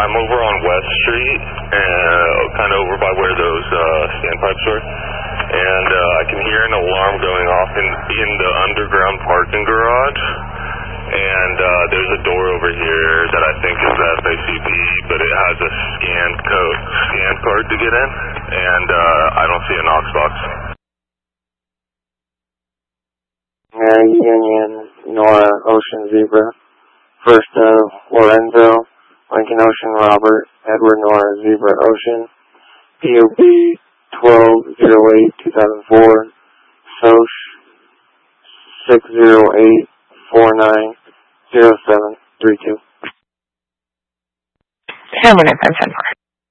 I'm over on West Street, kind of over by where those standpipes are, and I can hear an alarm going off in the underground parking garage, and there's a door over here that I think is the FACP, but it has a scan card to get in, and I don't see a Knox box. Mary Union, Nora, Ocean Zebra, First Lorenzo, Lincoln Ocean Robert, Edward Nora Zebra Ocean, POB 1208-2004, SOCH 608-490732. Hammer 9574.